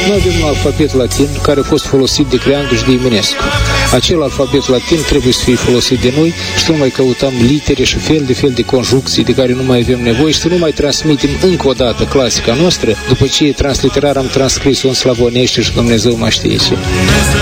Noi avem un alfabet latin care a fost folosit de Creangă și de Eminescu. Acel alfabet latin trebuie să fie folosit de noi și să nu mai căutăm litere și fel de conjuncții de care nu mai avem nevoie și să nu mai transmitem încă o dată clasica noastră, după ce transliterar am transcris-o în slavonește și Dumnezeu mai știe ce.